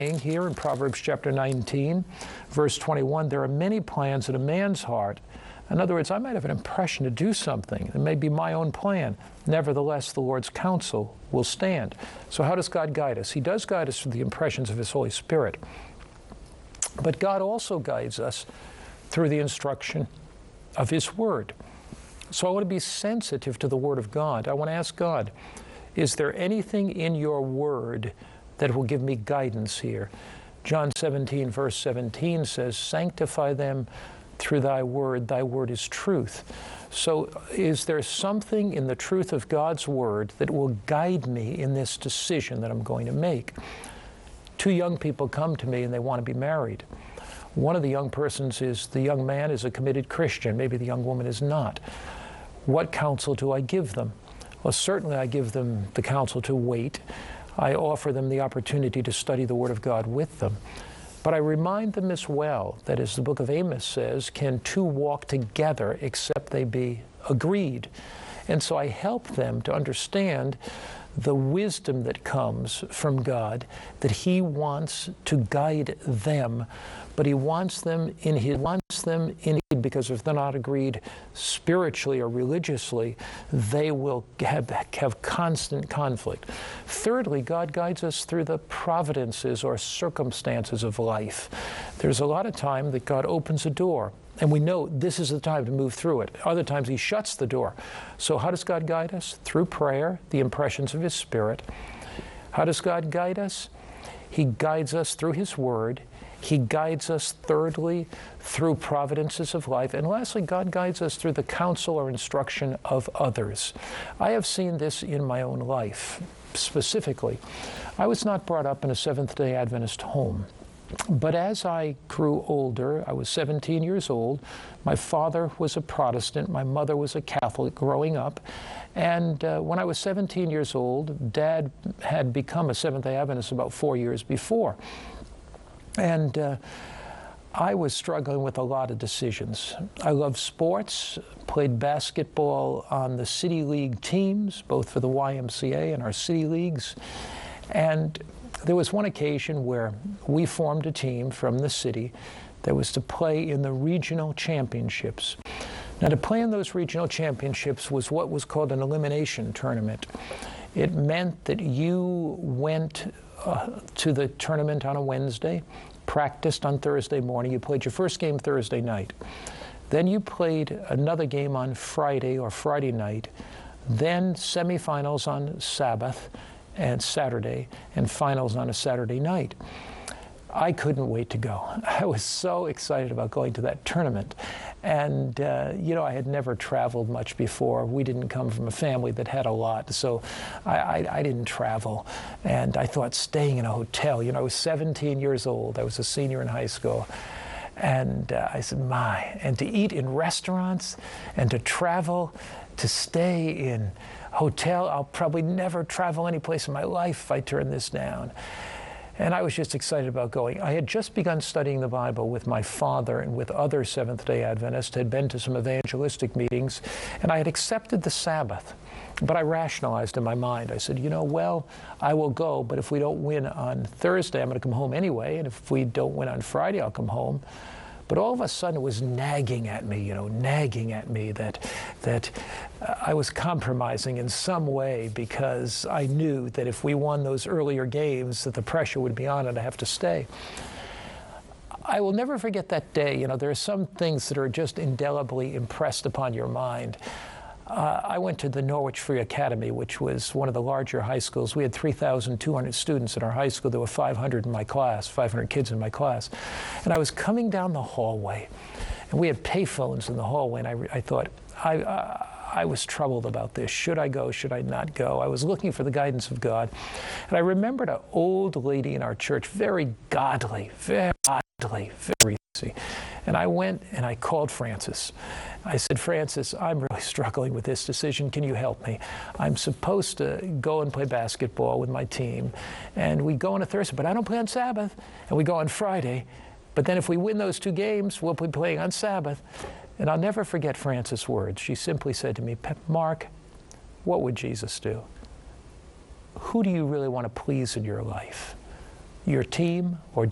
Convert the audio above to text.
here in Proverbs chapter 19, verse 21, there are many plans in a man's heart. In other words, I might have an impression to do something. It may be my own plan. Nevertheless, the Lord's counsel will stand. So how does God guide us? He does guide us through the impressions of His Holy Spirit. But God also guides us through the instruction of His Word. So I want to be sensitive to the Word of God. I want to ask God, is there anything in your Word that will give me guidance here? John 17, verse 17 says, sanctify them through thy word is truth. So is there something in the truth of God's word that will guide me in this decision that I'm going to make? Two young people come to me and they want to be married. One of the young persons is, the young man is a committed Christian, maybe the young woman is not. What counsel do I give them? Well, certainly I give them the counsel to wait. I offer them the opportunity to study the Word of God with them. But I remind them as well that, as the book of Amos says, can two walk together except they be agreed? And so I help them to understand the wisdom that comes from God, that He wants to guide them, but He wants them in because if they're not agreed spiritually or religiously, they will have constant conflict. Thirdly, God guides us through the providences or circumstances of life. There's a lot of time that God opens a door, and we know this is the time to move through it. Other times He shuts the door. So how does God guide us? Through prayer, the impressions of His Spirit. How does God guide us? He guides us through His Word. He guides us, thirdly, through providences of life. And lastly, God guides us through the counsel or instruction of others. I have seen this in my own life. Specifically, I was not brought up in a Seventh-day Adventist home. But as I grew older, I was 17 years old, my father was a Protestant, my mother was a Catholic growing up, and when I was 17 years old, Dad had become a Seventh-day Adventist about 4 years before. And I was struggling with a lot of decisions. I loved sports, played basketball on the City League teams, both for the YMCA and our City Leagues. And there was one occasion where we formed a team from the city that was to play in the regional championships. Now, to play in those regional championships was what was called an elimination tournament. It meant that you went to the tournament on a Wednesday, practiced on Thursday morning, you played your first game Thursday night. Then you played another game on Friday or Friday night, then semifinals on Sabbath and Saturday, and finals on a Saturday night. I couldn't wait to go. I was so excited about going to that tournament. And, you know, I had never traveled much before. We didn't come from a family that had a lot, so I didn't travel. And I thought staying in a hotel, you know, I was 17 years old. I was a senior in high school. And I said, my, and to eat in restaurants and to travel, to stay in hotel, I'll probably never travel any place in my life if I turn this down. And I was just excited about going. I had just begun studying the Bible with my father and with other Seventh-day Adventists, had been to some evangelistic meetings, and I had accepted the Sabbath. But I rationalized in my mind. I said, you know, well, I will go, but if we don't win on Thursday, I'm going to come home anyway, and if we don't win on Friday, I'll come home. But all of a sudden it was nagging at me, you know, nagging at me that I was compromising in some way, because I knew that if we won those earlier games that the pressure would be on and I have to stay. I will never forget that day. You know, there are some things that are just indelibly impressed upon your mind. I went to the Norwich Free Academy, which was one of the larger high schools. We had 3,200 students in our high school. There were 500 in my class, 500 kids in my class. And I was coming down the hallway, and we had payphones in the hallway, and I thought, I was troubled about this. Should I go? Should I not go? I was looking for the guidance of God. And I remembered an old lady in our church, very godly, very easy. And I went and I called Frances. I said, Frances, I'm really struggling with this decision. Can you help me? I'm supposed to go and play basketball with my team. And we go on a Thursday, but I don't play on Sabbath. And we go on Friday. But then if we win those two games, we'll be playing on Sabbath. And I'll never forget Frances' words. She simply said to me, Mark, what would Jesus do? Who do you really want to please in your life? your team or